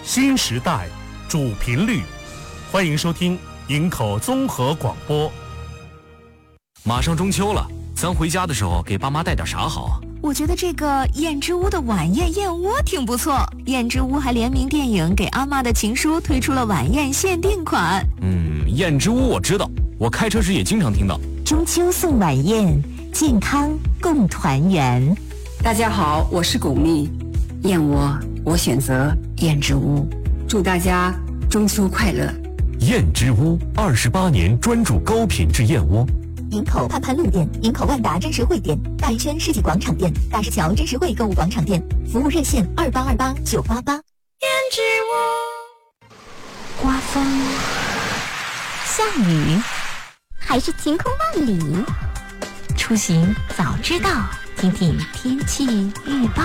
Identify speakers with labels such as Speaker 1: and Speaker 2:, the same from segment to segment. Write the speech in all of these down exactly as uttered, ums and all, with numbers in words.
Speaker 1: 新时代主频率，欢迎收听营口综合广播。
Speaker 2: 马上中秋了，咱回家的时候给爸妈带点啥好啊？
Speaker 3: 我觉得这个燕之屋的晚宴燕窝挺不错。燕之屋还联名电影《给阿妈的情书》推出了晚宴限定款。
Speaker 2: 嗯，燕之屋我知道，我开车时也经常听到。
Speaker 4: 中秋送晚宴，健康共团圆。
Speaker 5: 大家好，我是巩俐，燕窝我选择燕之屋，祝大家中秋快乐。
Speaker 6: 燕之屋二十八年专注高品质燕窝。
Speaker 4: 营口盼盼路店、营口万达真实汇店、大渔圈世纪广场店、大石桥真实汇购物广场店，服务热线二八二八九八八。
Speaker 3: 燕之屋。
Speaker 4: 刮风、下雨，还是晴空万里？出行早知道，听听天气预报。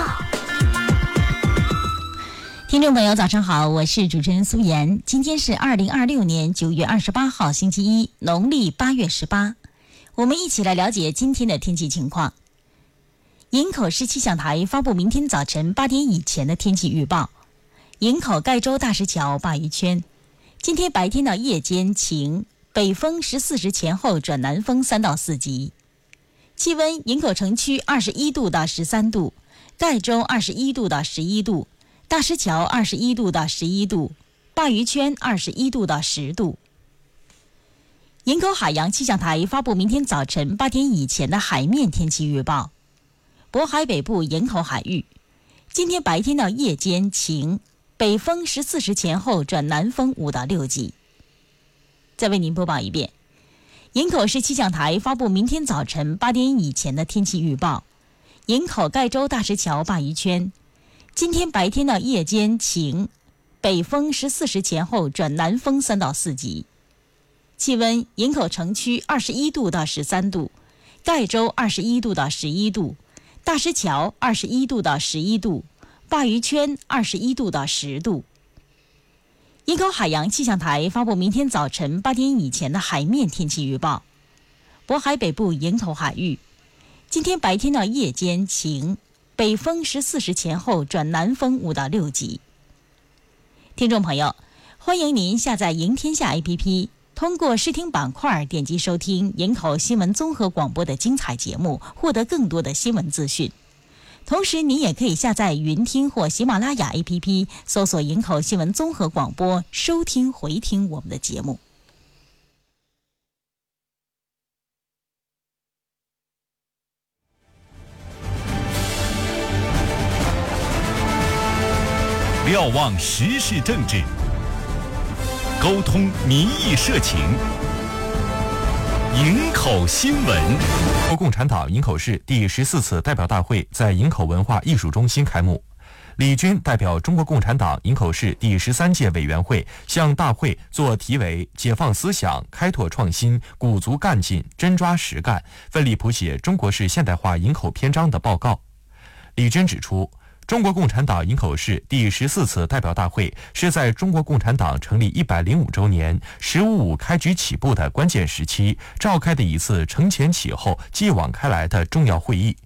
Speaker 4: 听众朋友早上好，我是主持人苏妍。今天是二零二六年九月二十八号星期一，农历八月十八。我们一起来了解今天的天气情况。营口市气象台发布明天早晨八点以前的天气预报。营口盖州大石桥鲅鱼圈，今天白天到夜间晴，北风十四时前后转南风三到四级。气温：营口城区二十一度到十三度，盖州二十一度到十一度，大石桥二十一度到十一度，鲅鱼圈二十一度到十度。营口海洋气象台发布明天早晨八点以前的海面天气预报。渤海北部营口海域，今天白天到夜间晴，北风十四时前后转南风五到六级。再为您播报一遍，营口市气象台发布明天早晨八点以前的天气预报。营口盖州大石桥鲅鱼圈，今天白天到夜间晴，北风十四时前后转南风三到四级。气温：营口城区二十一度到十三度，盖州二十一度到十一度，大石桥二十一度到十一度，鲅鱼圈二十一度到十度。营口海洋气象台发布明天早晨八点以前的海面天气预报。渤海北部营口海域，今天白天到夜间晴，北风十四时前后转南风五到六级。听众朋友，欢迎您下载营天下 A P P，通过视听板块点击收听营口新闻综合广播的精彩节目，获得更多的新闻资讯。同时您也可以下载云听或喜马拉雅 A P P， 搜索营口新闻综合广播，收听回听我们的节目。
Speaker 6: 瞭望时事政治，沟通民意社情。营口新闻。中国共产党营口市第十四次代表大会在营口文化艺术中心开幕。李军代表中国共产党营口市第十三届委员会向大会作题为“解放思想、开拓创新、鼓足干劲、真抓实干，奋力谱写中国式现代化营口篇章”的报告。李军指出，中国共产党营口市第十四次代表大会是在中国共产党成立一百零五周年“十五五”开局起步的关键时期召开的一次承前启后、继往开来的重要会议，